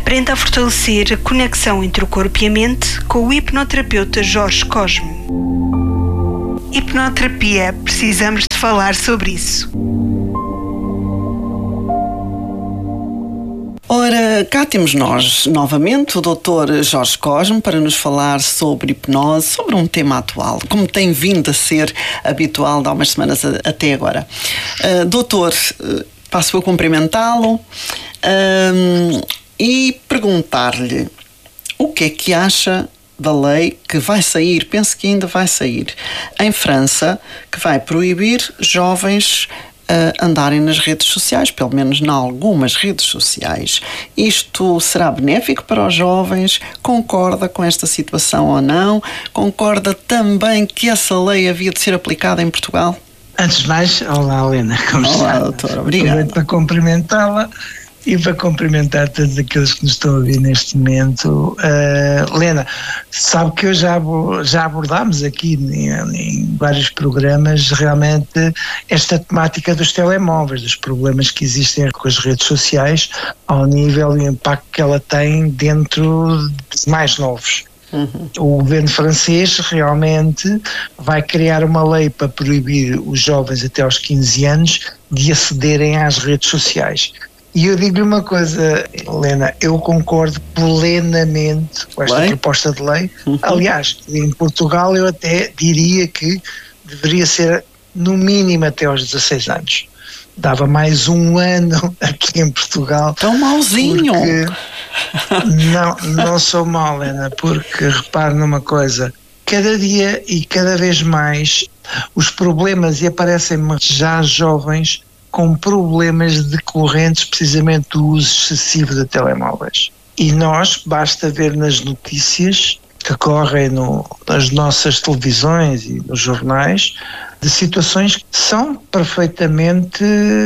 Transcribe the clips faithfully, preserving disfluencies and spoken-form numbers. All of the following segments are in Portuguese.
Aprenda a fortalecer a conexão entre o corpo e a mente com o hipnoterapeuta Jorge Cosme. Hipnoterapia, precisamos de falar sobre isso. Ora, cá temos nós, novamente, o doutor Jorge Cosme para nos falar sobre hipnose, sobre um tema atual, como tem vindo a ser habitual há umas semanas a, até agora. Uh, doutor, uh, passo a cumprimentá-lo uh, e perguntar-lhe o que é que acha da lei que vai sair, penso que ainda vai sair, em França, que vai proibir jovens Uh, andarem nas redes sociais, pelo menos em algumas redes sociais. Isto será benéfico para os jovens? Concorda com esta situação ou não? Concorda também que essa lei havia de ser aplicada em Portugal? Antes de mais, olá Helena, como está? Olá, doutora, obrigado. Aproveito para cumprimentá-la e para cumprimentar todos aqueles que nos estão a ouvir neste momento. Uh, Helena, sabe que eu já, já abordámos aqui em, em vários programas realmente esta temática dos telemóveis, dos problemas que existem com as redes sociais, ao nível e o impacto que ela tem dentro de mais novos. Uhum. O governo francês realmente vai criar uma lei para proibir os jovens até aos quinze anos de acederem às redes sociais. E eu digo-lhe uma coisa, Helena, eu concordo plenamente com esta lei? proposta de lei. Uhum. Aliás, em Portugal eu até diria que deveria ser no mínimo até aos dezasseis anos. Dava mais um ano aqui em Portugal. Tão mauzinho! Não, não sou mau, Helena, porque repare numa coisa, cada dia e cada vez mais os problemas, e aparecem-me já jovens com problemas decorrentes precisamente do uso excessivo de telemóveis. E nós, basta ver nas notícias que correm no, nas nossas televisões e nos jornais, de situações que são perfeitamente,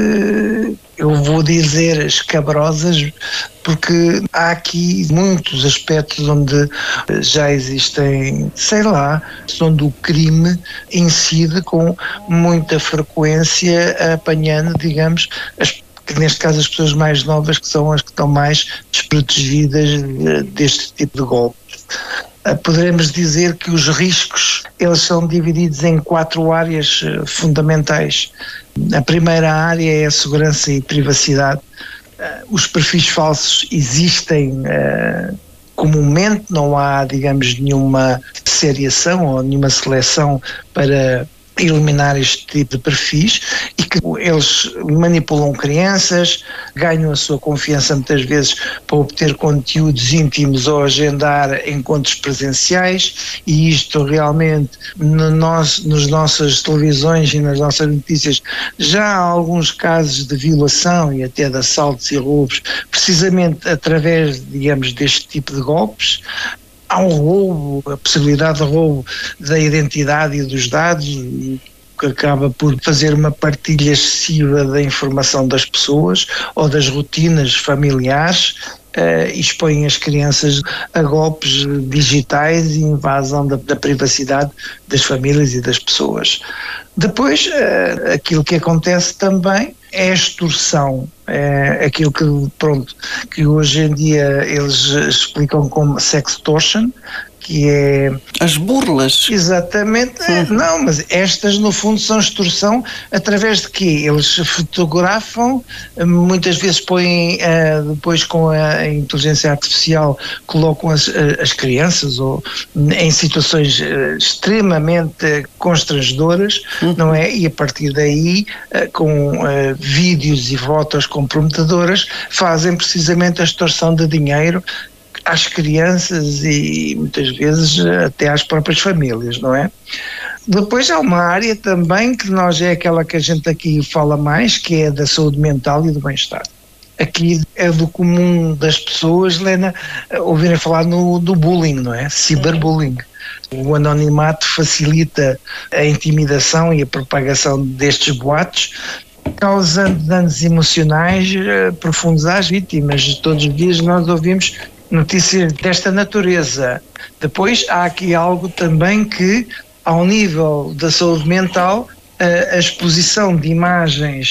eu vou dizer, escabrosas, porque há aqui muitos aspectos onde já existem, sei lá, onde o crime incide com muita frequência, apanhando, digamos, as, que neste caso as pessoas mais novas, que são as que estão mais desprotegidas deste tipo de golpes. Poderemos dizer que os riscos, eles são divididos em quatro áreas uh, fundamentais. A primeira área é a segurança e privacidade. Uh, os perfis falsos existem uh, comumente, não há, digamos, nenhuma seriação ou nenhuma seleção para eliminar este tipo de perfis, e que eles manipulam crianças, ganham a sua confiança muitas vezes para obter conteúdos íntimos ou agendar encontros presenciais, e isto realmente no nosso, nas nossas televisões e nas nossas notícias já há alguns casos de violação e até de assaltos e roubos, precisamente através, digamos, deste tipo de golpes. Há um roubo, a possibilidade de roubo da identidade e dos dados, que acaba por fazer uma partilha excessiva da informação das pessoas ou das rotinas familiares, uh, e expõem as crianças a golpes digitais e invasão da, da privacidade das famílias e das pessoas. Depois, uh, aquilo que acontece também é a extorsão, é aquilo que, pronto, que hoje em dia eles explicam como sextortion, que é... As burlas. Exatamente. Uhum. Não, mas estas no fundo são extorsão através de quê? Eles fotografam, muitas vezes põem, uh, depois com a inteligência artificial, colocam as, as crianças ou, em situações uh, extremamente constrangedoras, uhum. não é? E a partir daí, uh, com uh, vídeos e fotos comprometedoras, fazem precisamente a extorsão de dinheiro às crianças e muitas vezes até às próprias famílias, não é? Depois há uma área também que nós é aquela que a gente aqui fala mais, que é da saúde mental e do bem-estar. Aqui é do comum das pessoas, Helena, ouvirem falar no, do bullying, não é? Ciberbullying. O anonimato facilita a intimidação e a propagação destes boatos, causando danos emocionais uh, profundos às vítimas. Todos os dias nós ouvimos notícias desta natureza. Depois há aqui algo também que, ao nível da saúde mental, a, a exposição de imagens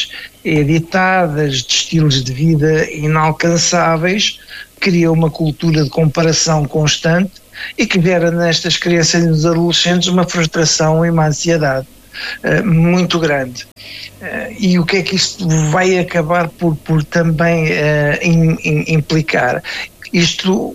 editadas, de estilos de vida inalcançáveis, cria uma cultura de comparação constante e que gera nestas crianças e nos adolescentes uma frustração e uma ansiedade uh, muito grande. Uh, e o que é que isto vai acabar por, por também uh, in, in, implicar? Isto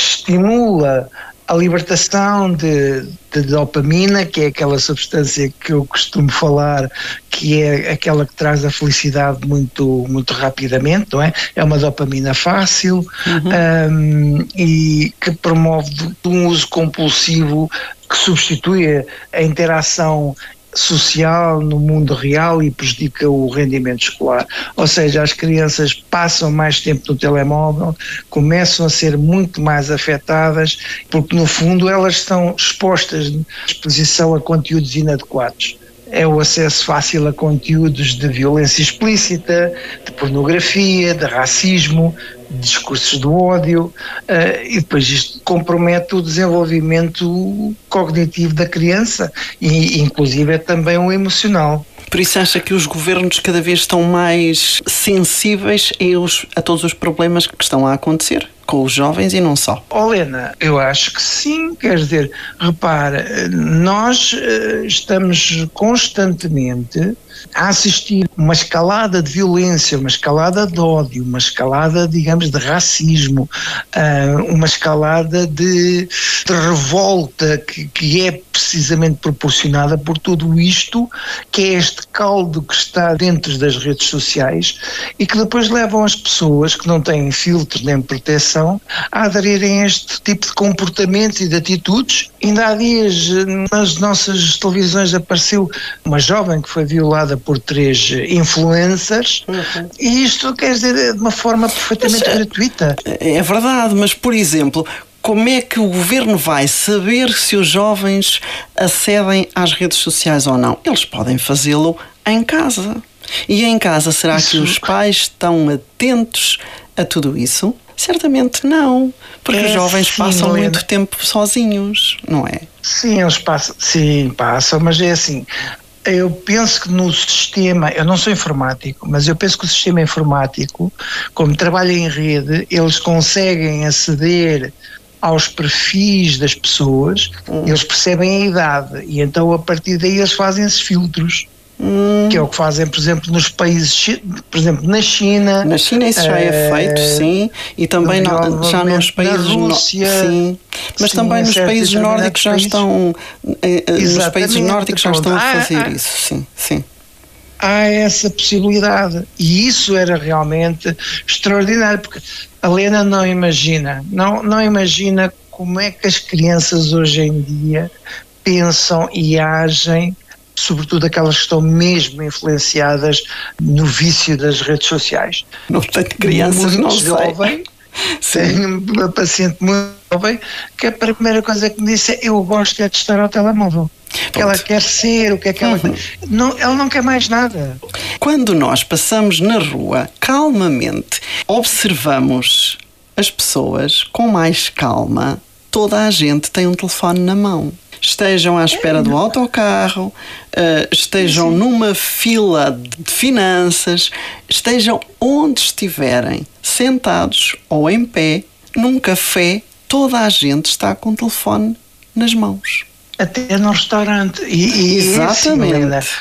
estimula a libertação de, de dopamina, que é aquela substância que eu costumo falar, que é aquela que traz a felicidade muito, muito rapidamente, não é? É uma dopamina fácil, uhum. um, e que promove um uso compulsivo que substitui a interação social no mundo real e prejudica o rendimento escolar. Ou seja, as crianças passam mais tempo no telemóvel, começam a ser muito mais afetadas, porque no fundo elas estão expostas à exposição a conteúdos inadequados. É o acesso fácil a conteúdos de violência explícita, de pornografia, de racismo, de discursos de ódio, uh, e depois isto compromete o desenvolvimento cognitivo da criança e inclusive é também o emocional. Por isso acha que os governos cada vez estão mais sensíveis a, a todos os problemas que estão a acontecer com os jovens e não só? Oh, Helena, eu acho que sim, quer dizer, repara, nós uh, estamos constantemente a assistir uma escalada de violência, uma escalada de ódio, uma escalada, digamos, de racismo, uh, uma escalada de, de revolta que, que é precisamente proporcionada por tudo isto, que é este caldo que está dentro das redes sociais e que depois levam as pessoas que não têm filtro nem proteção a aderirem a este tipo de comportamentos e de atitudes. Ainda há dias nas nossas televisões apareceu uma jovem que foi violada por três influencers, uhum. e isto quer dizer de uma forma perfeitamente mas, gratuita. É verdade, mas por exemplo, como é que o governo vai saber se os jovens acedem às redes sociais ou não? Eles podem fazê-lo em casa. E em casa, será isso... que os pais estão atentos a tudo isso? Certamente não, porque é, os jovens sim, passam Helena. muito tempo sozinhos, não é? Sim, eles passam, sim, passam, mas é assim, eu penso que no sistema, eu não sou informático, mas eu penso que o sistema informático, como trabalha em rede, eles conseguem aceder aos perfis das pessoas, hum. eles percebem a idade e então a partir daí eles fazem esses filtros. Hum. Que é o que fazem, por exemplo, nos países, por exemplo, na China. Na China isso já é uh, feito, sim, e também no, já nos países Rússia, no, sim, mas sim, também nos países nórdicos já países. estão, eh, nos países nórdicos já estão a fazer há, isso, sim, sim. Há essa possibilidade e isso era realmente extraordinário, porque a Helena não imagina, não, não imagina como é que as crianças hoje em dia pensam e agem, sobretudo aquelas que estão mesmo influenciadas no vício das redes sociais. Não tenho crianças, muito não jovem, sei. Tenho uma paciente muito jovem que a primeira coisa que me disse é: eu gosto de testar ao telemóvel. O que ela quer ser, o que é que ela uhum. não, ela não quer mais nada. Quando nós passamos na rua, calmamente, observamos as pessoas com mais calma, toda a gente tem um telefone na mão. Estejam à espera do autocarro, uh, estejam Sim. numa fila de finanças, estejam onde estiverem, sentados ou em pé, num café, toda a gente está com o telefone nas mãos. Até no restaurante. E, e Exatamente. É assim,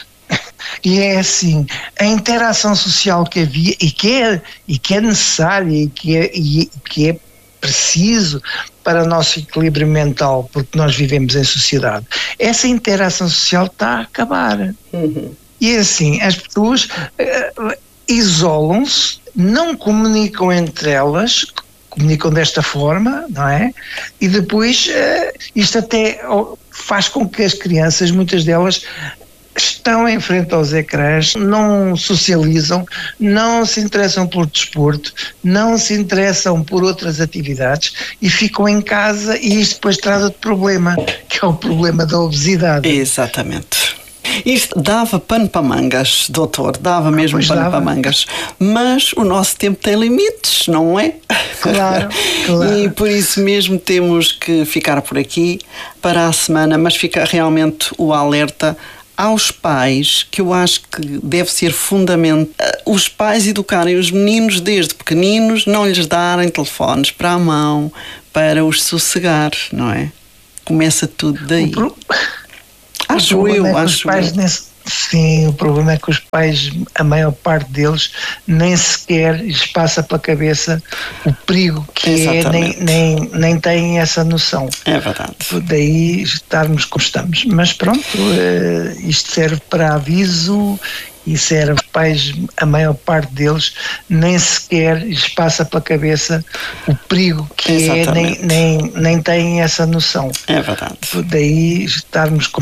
e é assim, a interação social que havia e que é, e que é necessária e que é, e que é preciso para o nosso equilíbrio mental, porque nós vivemos em sociedade, essa interação social está a acabar. Uhum. E assim, as pessoas uh, isolam-se, não comunicam entre elas, comunicam desta forma, não é? E depois uh, isto até faz com que as crianças, muitas delas, estão em frente aos ecrãs, não socializam, não se interessam por desporto, não se interessam por outras atividades e ficam em casa, e isto depois traz outro problema, que é o problema da obesidade. Exatamente. Isto dava pano para mangas, doutor, dava mesmo pois pano dava. para mangas, mas o nosso tempo tem limites, não é? Claro, claro. E por isso mesmo temos que ficar por aqui para a semana, mas fica realmente o alerta aos pais, que eu acho que deve ser fundamental, os pais educarem os meninos desde pequeninos, não lhes darem telefones para a mão, para os sossegar, não é? Começa tudo daí. O pro... Acho o eu, é acho eu. Nesse... Sim, o problema é que os pais, a maior parte deles, nem sequer lhes passa pela cabeça o perigo que Exatamente. é, nem, nem, nem têm essa noção. É verdade. Daí estarmos como estamos. Mas pronto, isto serve para aviso e serve os pais, a maior parte deles, nem sequer lhes passa pela cabeça o perigo que é, nem, nem, nem têm essa noção. É verdade. Daí estarmos como